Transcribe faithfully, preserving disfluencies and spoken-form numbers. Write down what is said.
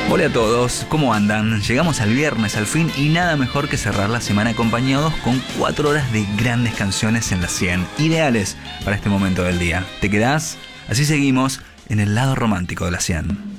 Hola a todos, ¿cómo andan? Llegamos al viernes al fin y nada mejor que cerrar la semana acompañados con cuatro horas de grandes canciones en la cien, ideales para este momento del día. ¿Te quedás? Así seguimos en el lado romántico de la cien.